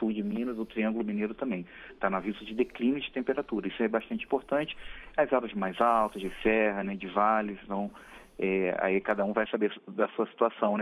sul de Minas, o Triângulo Mineiro também. Está no aviso de declínio de temperatura. Isso é bastante importante. As áreas mais altas, de serra, né, de vales, então, aí cada um vai saber da sua situação, né?